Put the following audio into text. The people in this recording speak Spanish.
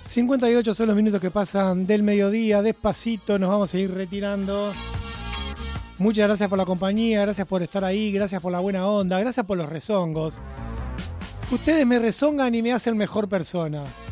58 son los minutos que pasan del mediodía. Despacito nos vamos a ir retirando. Muchas gracias por la compañía, gracias por estar ahí, gracias por la buena onda, gracias por los rezongos. Ustedes me rezongan y me hacen mejor persona.